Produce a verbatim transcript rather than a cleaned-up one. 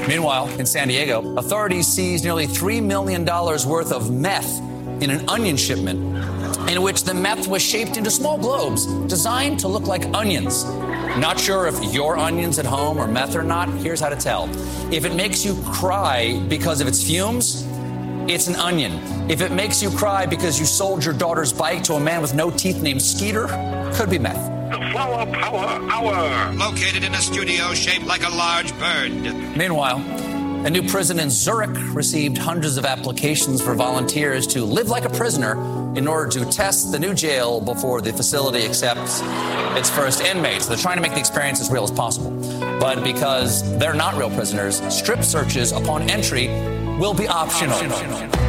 Meanwhile, in San Diego, authorities seized nearly three million dollars worth of meth in an onion shipment in which the meth was shaped into small globes designed to look like onions. Not sure if your onions at home are meth or not? Here's how to tell. If it makes you cry because of its fumes, it's an onion. If it makes you cry because you sold your daughter's bike to a man with no teeth named Skeeter, could be meth. The Flower Power Hour. Located in a studio shaped like a large bird. Meanwhile, a new prison in Zurich received hundreds of applications for volunteers to live like a prisoner in order to test the new jail before the facility accepts its first inmates. They're trying to make the experience as real as possible. But because they're not real prisoners, strip searches upon entry will be optional. optional.